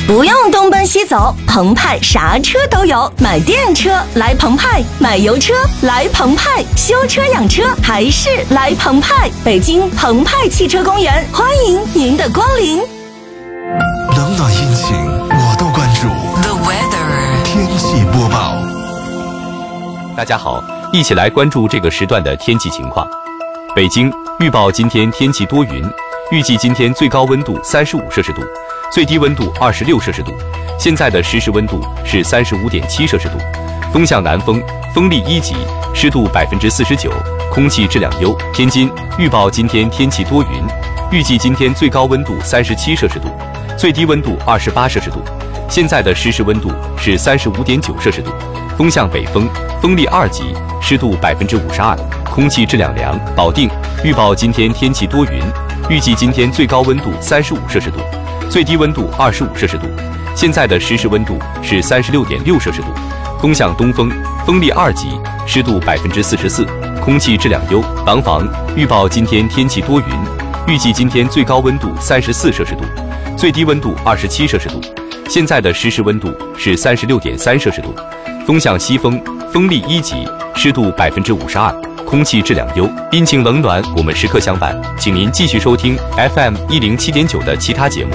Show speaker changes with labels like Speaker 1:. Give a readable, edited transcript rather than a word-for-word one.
Speaker 1: 不用东奔西走，澎湃啥车都有。买电车来澎湃，买油车来澎湃，修车养车还是来澎湃。北京澎湃汽车公园，欢迎您的光临。
Speaker 2: 冷暖阴晴我都关注。
Speaker 3: The weather
Speaker 2: 天气播报。
Speaker 4: 大家好，一起来关注这个时段的天气情况。北京预报今天天气多云，预计今天最高温度35摄氏度，最低温度26摄氏度。现在的实时温度是35.7摄氏度，风向南风，风力1级，湿度49%，空气质量优。天津预报今天天气多云，预计今天最高温度37摄氏度，最低温度28摄氏度。现在的实时温度是35.9摄氏度，风向北风，风力2级，湿度52%，空气质量良。保定预报今天天气多云，预计今天最高温度35摄氏度，最低温度25摄氏度。现在的实时温度是36.6摄氏度，风向东风，风力2级，湿度44%，空气质量优。廊坊预报今天天气多云，预计今天最高温度34摄氏度，最低温度27摄氏度。现在的实时温度是36.3摄氏度，风向西风，风力1级，湿度52%，空气质量优。阴晴冷暖，我们时刻相伴，请您继续收听 FM107.9的其他节目。